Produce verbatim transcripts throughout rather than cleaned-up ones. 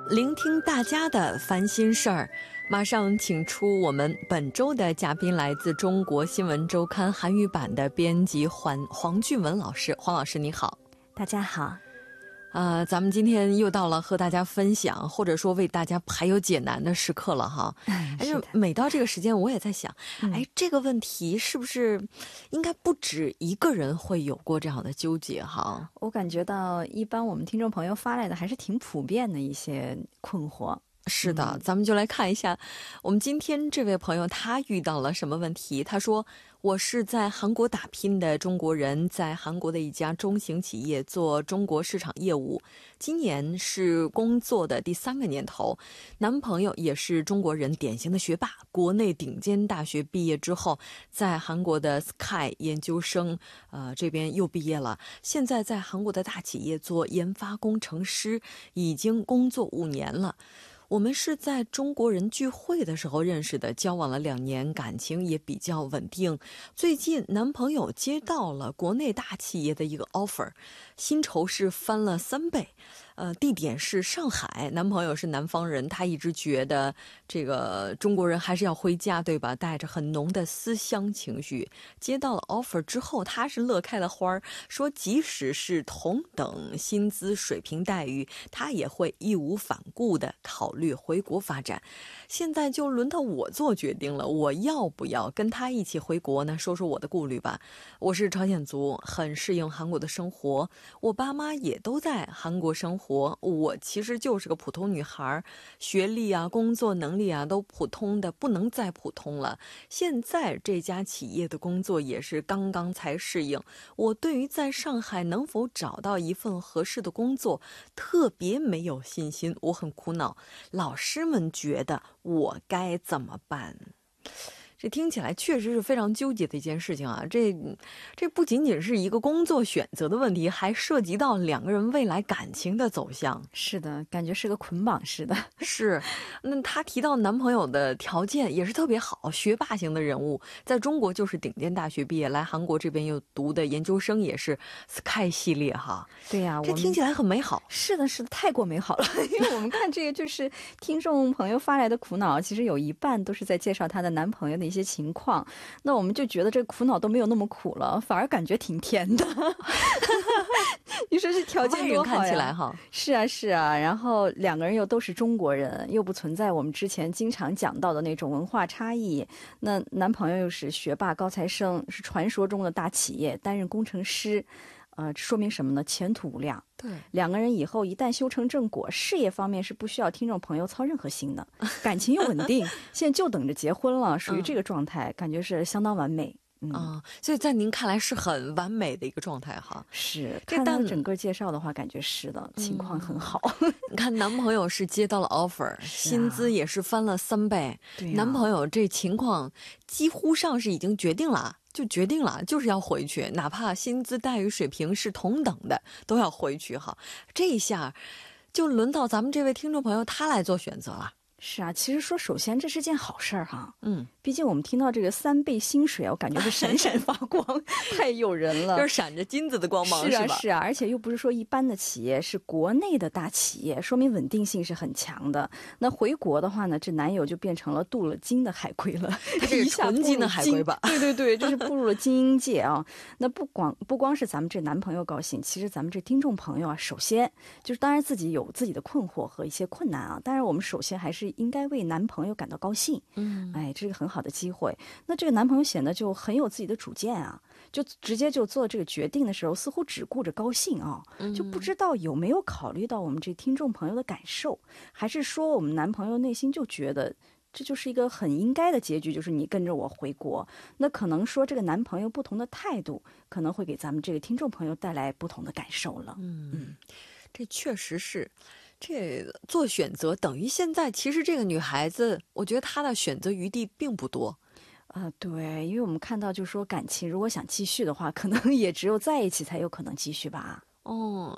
聆听大家的烦心事儿。马上请出我们本周的嘉宾，来自中国新闻周刊韩语版的编辑黄黄俊文老师。黄老师你好。 大家好。 呃，咱们今天又到了和大家分享或者说为大家排忧解难的时刻了哈。 哎， 是的。每到这个时间我也在想、嗯、哎，这个问题是不是应该不止一个人会有过这样的纠结哈？ 我感觉到一般我们听众朋友发来的还是挺普遍的一些困惑。 是的、嗯、咱们就来看一下我们今天这位朋友他遇到了什么问题。他说，我是在韩国打拼的中国人，在韩国的一家中型企业做中国市场业务，今年是工作的第三个年头，男朋友也是中国人，典型的学霸，国内顶尖大学毕业之后在韩国的 Sky 研究生呃，这边又毕业了，现在在韩国的大企业做研发工程师，已经工作五年了。我们是在中国人聚会的时候认识的，交往了两年，感情也比较稳定。最近男朋友接到了国内大企业的一个 offer， 薪酬是翻了三倍，呃，地点是上海，男朋友是南方人，他一直觉得这个中国人还是要回家，对吧？带着很浓的思乡情绪。接到了 offer 之后，他是乐开了花，说即使是同等薪资水平待遇，他也会义无反顾的考虑回国发展。现在就轮到我做决定了，我要不要跟他一起回国呢？说说我的顾虑吧。我是朝鲜族，很适应韩国的生活，我爸妈也都在韩国生活，我其实就是个普通女孩，学历啊工作能力啊都普通的不能再普通了。现在这家企业的工作也是刚刚才适应，我对于在上海能否找到一份合适的工作特别没有信心，我很苦恼。老师们觉得我该怎么办？这听起来确实是非常纠结的一件事情啊！这这不仅仅是一个工作选择的问题，还涉及到两个人未来感情的走向。 是的，感觉是个捆绑式的。 是，那她提到男朋友的条件也是特别好，学霸型的人物，在中国就是顶尖大学毕业，来韩国这边又读的研究生也是 Sky 系列哈。 对呀、啊， 这听起来很美好。 是的，是的，太过美好了。因为我们看这个就是听众朋友发来的苦恼，其实有一半都是在介绍她的男朋友的一些情况，那我们就觉得这苦恼都没有那么苦了，反而感觉挺甜的。你说这条件多好呀， 看起来哈。 是啊是啊，然后两个人又都是中国人，又不存在我们之前经常讲到的那种文化差异，那男朋友又是学霸高材生，是传说中的大企业担任工程师，呃，说明什么呢？前途无量。 对， 两个人以后一旦修成正果，事业方面是不需要听众朋友操任何心的，感情又稳定，现在就等着结婚了，属于这个状态、嗯、感觉是相当完美。 嗯、哦，所以在您看来是很完美的一个状态哈。 是，看到整个介绍的话，感觉是的，情况很好。 嗯、你看，男朋友是接到了 offer，、啊、薪资也是翻了三倍。对、啊，男朋友这情况几乎上是已经决定了。就决定了，就是要回去，哪怕薪资待遇水平是同等的，都要回去哈。这一下，就轮到咱们这位听众朋友他来做选择了。 是啊，其实说首先这是件好事儿哈， 嗯， 毕竟我们听到这个三倍薪水啊，我感觉是闪闪发光，太诱人了， 就是闪着金子的光芒， 是啊是吧？ 是啊，而且又不是说一般的企业，是国内的大企业，说明稳定性是很强的。那回国的话呢，这男友就变成了镀了金的海归了， 他这是纯金的海归吧？ 对对对，就是步入了精英界啊。那不光不光是咱们这男朋友高兴，其实咱们这听众朋友啊，首先就是当然自己有自己的困惑和一些困难啊，当然我们首先还是应该为男朋友感到高兴， 嗯， 哎，这是个很好的机会。那这个男朋友显得就很有自己的主见啊，就直接就做这个决定的时候，似乎只顾着高兴啊，就不知道有没有考虑到我们这听众朋友的感受，还是说我们男朋友内心就觉得这就是一个很应该的结局，就是你跟着我回国。那可能说这个男朋友不同的态度，可能会给咱们这个听众朋友带来不同的感受了。 嗯嗯，这确实是。这做选择等于现在其实这个女孩子我觉得她的选择余地并不多。 呃，对，因为我们看到就是说感情如果想继续的话，可能也只有在一起才有可能继续吧。 哦，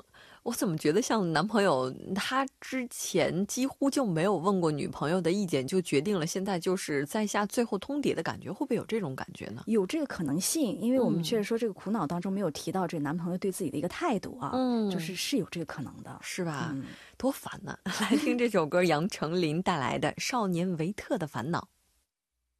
我怎么觉得像男朋友他之前几乎就没有问过女朋友的意见，就决定了现在就是在下最后通牒的感觉，会不会有这种感觉呢？ 有这个可能性，因为我们嗯确实说这个苦恼当中没有提到这个男朋友对自己的一个态度啊， 嗯就是是有这个可能的。 是吧？ 嗯多烦呢！来听这首歌，杨丞琳带来的《少年维特的烦恼》。